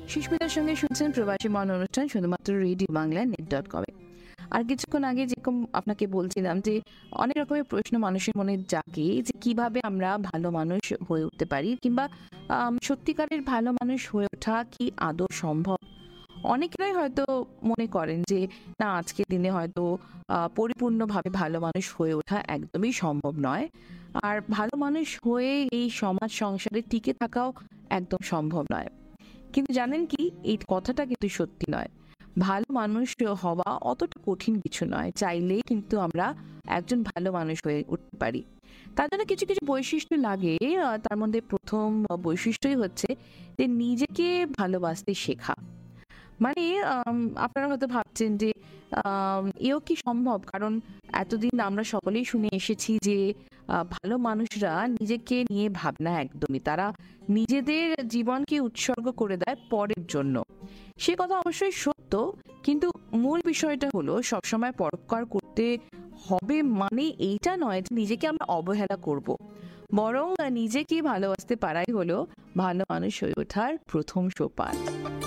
সুস্মিতার সঙ্গে শুনছেন প্রবাসী মন অনুষ্ঠান শুধুমাত্র রেডিও বাংলা net.com-এ। আর কিছুক্ষণ আগে যেরকম আপনাকে বলছিলাম যে অনেক রকমের প্রশ্ন মানুষের মনে জাগে যে কিভাবে আমরা ভালো মানুষ হয়ে উঠতে পারি, কিংবা সত্যিকারের ভালো মানুষ হয়ে ওঠা কি আদৌ সম্ভব। অনেকেরাই হয়তো মনে করেন যে না, আজকের দিনে হয়তো পরিপূর্ণভাবে ভালো মানুষ হয়ে ওঠা একদমই সম্ভব নয়। আর ভালো মানুষ হয়ে এই সমাজ সংসারে টিকে থাকাও একদম সম্ভব নয়। কিন্তু জানেন কি, এই কথাটা কিন্তু সত্যি নয়। ভালো মানুষ হওয়া অতটা কঠিন কিছু নয়, চাইলেই কিন্তু আমরা একজন ভালো মানুষ হয়ে উঠতে পারি। তার জন্য কিছু কিছু বৈশিষ্ট্য লাগে। তার মধ্যে প্রথম বৈশিষ্ট্যই হচ্ছে যে নিজেকে ভালোবাসতে শেখা। মানে আপনারা হয়তো ভাবছেন যে এও কি সম্ভব? কারণ এতদিন আমরা সকলেই শুনে এসেছি যে ভালো মানুষরা নিজেকে নিয়ে ভাবে না একদমই। তারা নিজেদের জীবনকে উৎসর্গ করে দেয় পরের জন্য। সে কথা অবশ্যই সত্য, কিন্তু মূল বিষয়টা হলো সবসময় পরোপকার করতে হবে মানে এইটা নয় যে নিজেকে আমরা অবহেলা করব। বরং নিজেকে ভালোবাসতে পারাই হলো ভালো মানুষ হয়ে ওঠার প্রথম সোপান।